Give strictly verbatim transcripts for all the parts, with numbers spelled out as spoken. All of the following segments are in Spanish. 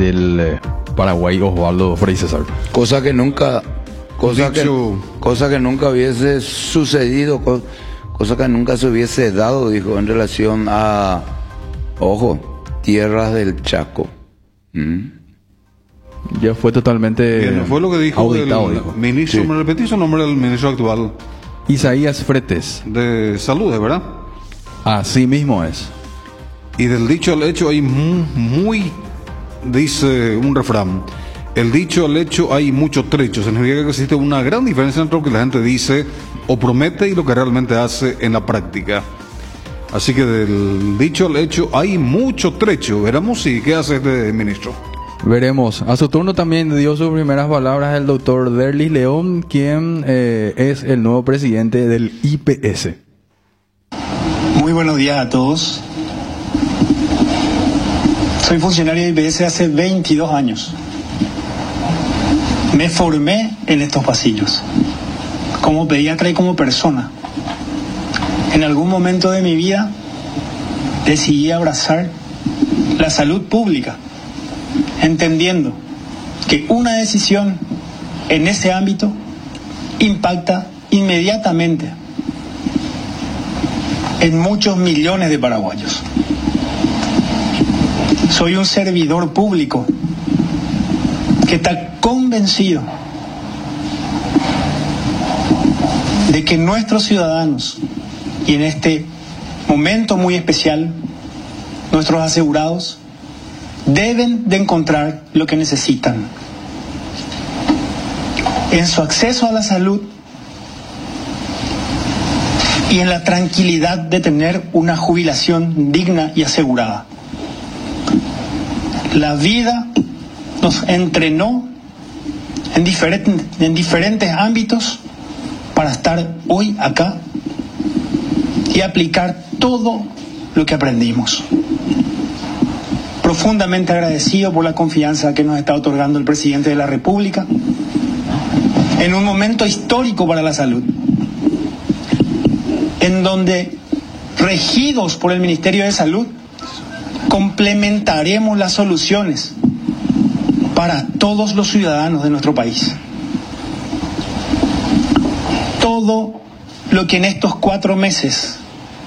del eh, Paraguay, Osvaldo Frei César. Cosa que nunca, cosa que, cosa que nunca hubiese sucedido, co- cosa que nunca se hubiese dado, dijo, en relación a, ojo, tierras del Chaco. ¿Mm? Ya fue totalmente Bien, fue lo que dijo auditado, el dijo. ministro. Sí. ¿Me repetís su nombre del ministro actual Isaías Fretes, de salud, ¿verdad? así mismo es. Y del dicho al hecho hay mu- muy, dice un refrán, el dicho al hecho hay mucho trecho. Significa que existe una gran diferencia entre lo que la gente dice o promete y lo que realmente hace en la práctica. Así que del dicho al hecho hay mucho trecho. Veremos si qué hace este ministro. Veremos. A su turno también dio sus primeras palabras el doctor Derlis León, quien eh, es el nuevo presidente del I P S. Muy buenos días a todos. Soy funcionario de I P S hace veintidós años. Me formé en estos pasillos, como pediatra y como persona. En algún momento de mi vida decidí abrazar la salud pública, entendiendo que una decisión en ese ámbito impacta inmediatamente en muchos millones de paraguayos. Soy un servidor público que está convencido de que nuestros ciudadanos, y en este momento muy especial, nuestros asegurados, deben de encontrar lo que necesitan en su acceso a la salud y en la tranquilidad de tener una jubilación digna y asegurada. La vida nos entrenó en diferentes, en diferentes ámbitos para estar hoy acá y aplicar todo lo que aprendimos. Profundamente agradecido por la confianza que nos está otorgando el presidente de la República en un momento histórico para la salud, en donde, regidos por el Ministerio de Salud, complementaremos las soluciones para todos los ciudadanos de nuestro país. Todo lo que en estos cuatro meses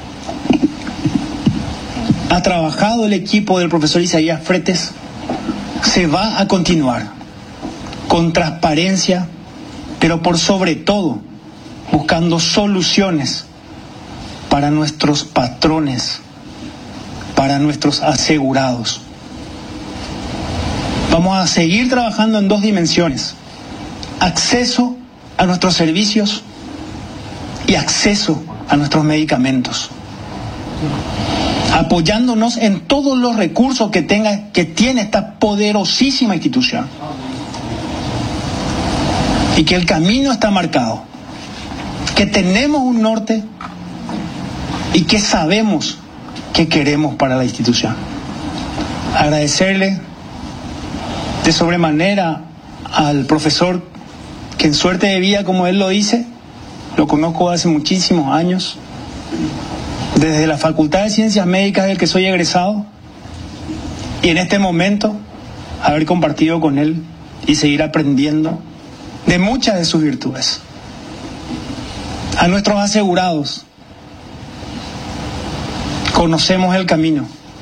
ha trabajado el equipo del profesor Isaías Fretes se va a continuar con transparencia, pero por sobre todo buscando soluciones para nuestros patrones, para nuestros asegurados. Vamos a seguir trabajando en dos dimensiones: acceso a nuestros servicios y acceso a nuestros medicamentos, apoyándonos en todos los recursos que tenga, que tiene esta poderosísima institución, y que el camino está marcado, que tenemos un norte y que sabemos qué queremos para la institución. Agradecerle de sobremanera al profesor, que en suerte de vida, como él lo dice, lo conozco hace muchísimos años, desde la Facultad de Ciencias Médicas del que soy egresado, y en este momento haber compartido con él y seguir aprendiendo de muchas de sus virtudes. A nuestros asegurados, conocemos el camino,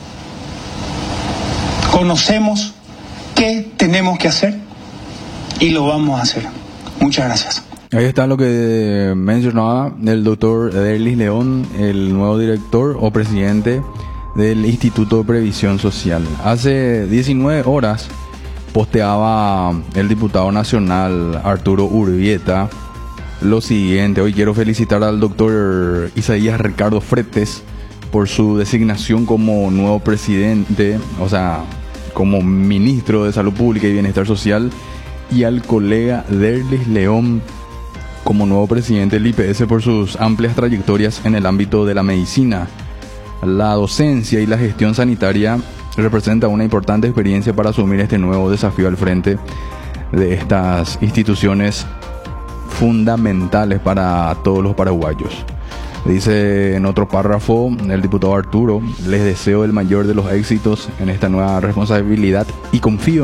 conocemos qué tenemos que hacer y lo vamos a hacer. Muchas gracias. Ahí está lo que mencionaba el doctor Derlis León, el nuevo director o presidente del Instituto de Previsión Social. Hace diecinueve horas posteaba el diputado nacional Arturo Urbieta lo siguiente: hoy quiero felicitar al doctor Isaías Ricardo Fretes por su designación como nuevo presidente, o sea, como ministro de Salud Pública y Bienestar Social, y al colega Derlis León como nuevo presidente del I P S por sus amplias trayectorias en el ámbito de la medicina, la docencia y la gestión sanitaria. Representa una importante experiencia para asumir este nuevo desafío al frente de estas instituciones fundamentales para todos los paraguayos. Dice en otro párrafo el diputado Arturo: les deseo el mayor de los éxitos en esta nueva responsabilidad y confío